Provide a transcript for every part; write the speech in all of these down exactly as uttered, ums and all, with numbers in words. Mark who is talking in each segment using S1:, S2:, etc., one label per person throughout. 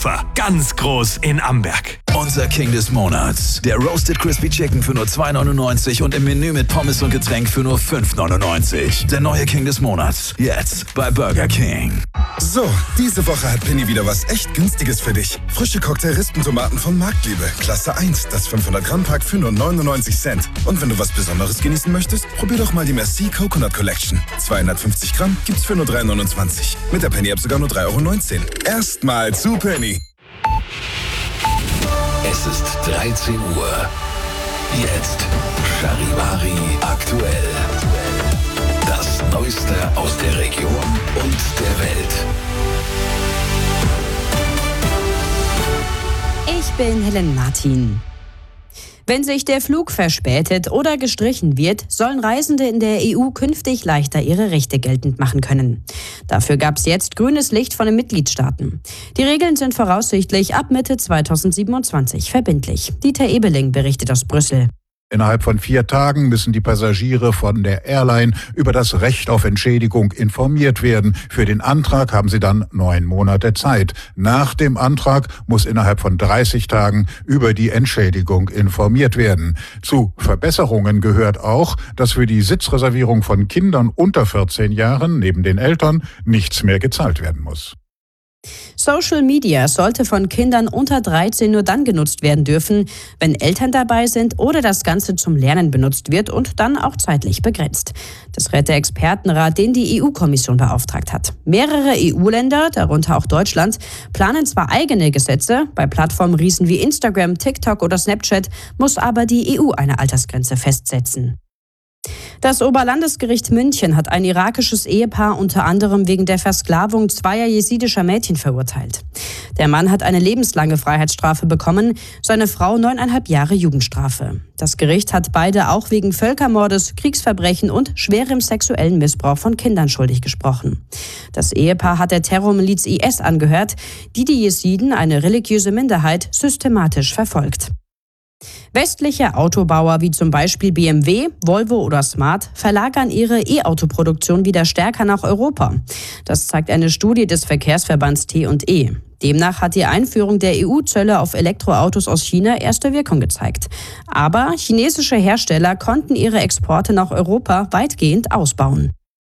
S1: Ganz groß in Amberg.
S2: Unser King des Monats. Der Roasted Crispy Chicken für nur zwei neunundneunzig und im Menü mit Pommes und Getränk für nur fünf neunundneunzig. Der neue King des Monats. Jetzt bei Burger King.
S3: So, diese Woche hat Penny wieder was echt Günstiges für dich. Frische Cocktail-Rispentomaten von Marktliebe. Klasse eins. Das fünfhundert Gramm Pack für nur neunundneunzig Cent. Und wenn du was Besonderes genießen möchtest, probier doch mal die Merci Coconut Collection. zweihundertfünfzig Gramm gibt's für nur drei neunundzwanzig. Mit der Penny-App sogar nur drei neunzehn Euro. Erstmal zu Penny.
S4: Es ist dreizehn Uhr. Jetzt Charivari aktuell. Das Neueste aus der Region und der Welt.
S5: Ich bin Helen Martin. Wenn sich der Flug verspätet oder gestrichen wird, sollen Reisende in der E U künftig leichter ihre Rechte geltend machen können. Dafür gab es jetzt grünes Licht von den Mitgliedstaaten. Die Regeln sind voraussichtlich ab Mitte zweitausendsiebenundzwanzig verbindlich. Dieter Ebeling berichtet aus Brüssel.
S6: Innerhalb von vier Tagen müssen die Passagiere von der Airline über das Recht auf Entschädigung informiert werden. Für den Antrag haben sie dann neun Monate Zeit. Nach dem Antrag muss innerhalb von dreißig Tagen über die Entschädigung informiert werden. Zu Verbesserungen gehört auch, dass für die Sitzreservierung von Kindern unter vierzehn Jahren neben den Eltern nichts mehr gezahlt werden muss.
S5: Social Media sollte von Kindern unter dreizehn nur dann genutzt werden dürfen, wenn Eltern dabei sind oder das Ganze zum Lernen benutzt wird und dann auch zeitlich begrenzt. Das rät der Expertenrat, den die E U-Kommission beauftragt hat. Mehrere E U-Länder, darunter auch Deutschland, planen zwar eigene Gesetze, bei Plattformriesen wie Instagram, TikTok oder Snapchat muss aber die E U eine Altersgrenze festsetzen. Das Oberlandesgericht München hat ein irakisches Ehepaar unter anderem wegen der Versklavung zweier jesidischer Mädchen verurteilt. Der Mann hat eine lebenslange Freiheitsstrafe bekommen, seine Frau neuneinhalb Jahre Jugendstrafe. Das Gericht hat beide auch wegen Völkermordes, Kriegsverbrechen und schwerem sexuellen Missbrauch von Kindern schuldig gesprochen. Das Ehepaar hat der Terrormiliz I S angehört, die die Jesiden, eine religiöse Minderheit, systematisch verfolgt. Westliche Autobauer wie zum Beispiel B M W, Volvo oder Smart verlagern ihre E-Auto-Produktion wieder stärker nach Europa. Das zeigt eine Studie des Verkehrsverbands T und E. Demnach hat die Einführung der E U-Zölle auf Elektroautos aus China erste Wirkung gezeigt. Aber chinesische Hersteller konnten ihre Exporte nach Europa weitgehend ausbauen.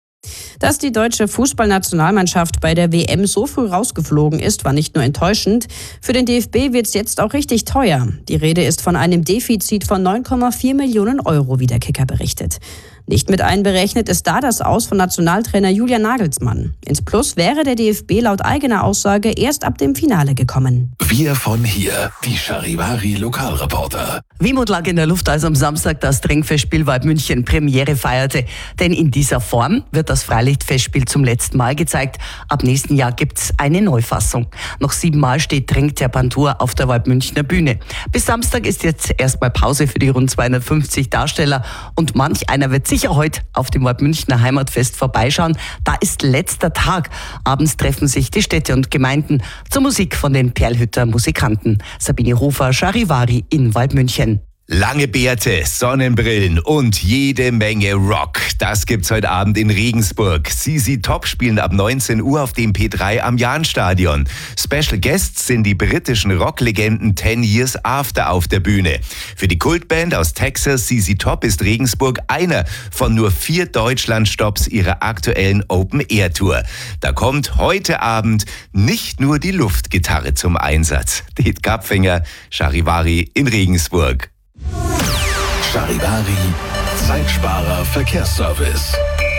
S5: Dass die deutsche Fußballnationalmannschaft bei der W M so früh rausgeflogen ist, war nicht nur enttäuschend. Für den D F B wird's jetzt auch richtig teuer. Die Rede ist von einem Defizit von neun Komma vier Millionen Euro, wie der Kicker berichtet. Nicht mit einberechnet ist da das Aus von Nationaltrainer Julian Nagelsmann. Ins Plus wäre der D F B laut eigener Aussage erst ab dem Finale gekommen.
S4: Wir von hier, die Charivari Lokalreporter.
S7: Wehmut lag in der Luft, als am Samstag das Trinkfestspiel Wald München Premiere feierte. Denn in dieser Form wird das Freilichtfestspiel zum letzten Mal gezeigt. Ab nächsten Jahr gibt's eine Neufassung. Noch siebenmal steht Trink der Pantur auf der Wald Münchner Bühne. Bis Samstag ist jetzt erstmal Pause für die rund zweihundertfünfzig Darsteller. Und manch einer wird sicher heute auf dem Wald Münchner Heimatfest vorbeischauen. Da ist letzter Tag. Abends treffen sich die Städte und Gemeinden zur Musik von den Perlhütter Musikanten. Sabine Hofer, Charivari in Wald München.
S8: Lange Bärte, Sonnenbrillen und jede Menge Rock. Das gibt's heute Abend in Regensburg. Z Z Top spielen ab neunzehn Uhr auf dem P drei am Jahnstadion. Special Guests sind die britischen Rocklegenden Ten Years After auf der Bühne. Für die Kultband aus Texas Z Z Top ist Regensburg einer von nur vier Deutschlandstopps ihrer aktuellen Open-Air-Tour. Da kommt heute Abend nicht nur die Luftgitarre zum Einsatz. Det Kapfinger, Charivari in Regensburg.
S4: Charivari, Zeitsparer Verkehrsservice.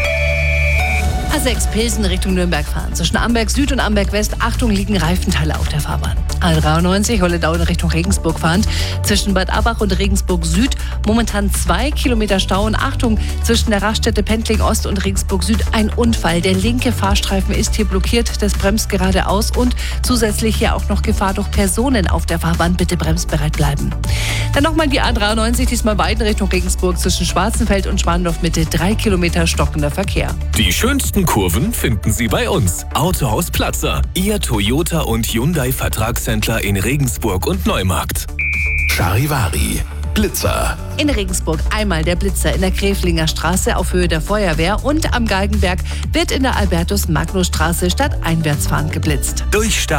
S9: A sechs Pilsen Richtung Nürnberg fahren. Zwischen Amberg Süd und Amberg West, Achtung, liegen Reifenteile auf der Fahrbahn. A dreiundneunzig Holledau in Richtung Regensburg fahrend. Zwischen Bad Abbach und Regensburg Süd momentan zwei Kilometer Stau. Und Achtung, zwischen der Raststätte Pendling Ost und Regensburg Süd ein Unfall. Der linke Fahrstreifen ist hier blockiert, das bremst geradeaus. Und zusätzlich hier auch noch Gefahr durch Personen auf der Fahrbahn. Bitte bremsbereit bleiben. Dann nochmal die A dreiundneunzig, diesmal beiden Richtung Regensburg. Zwischen Schwarzenfeld und Schwandorf Mitte drei Kilometer stockender Verkehr.
S1: Die schönsten Kurven finden Sie bei uns. Autohaus Platzer, Ihr Toyota und Hyundai Vertragshändler in Regensburg und Neumarkt.
S4: Charivari, Blitzer.
S9: In Regensburg einmal der Blitzer in der Gräflinger Straße auf Höhe der Feuerwehr und am Galgenberg wird in der Albertus-Magnus-Straße stadteinwärts fahrend geblitzt.
S1: Durchstarten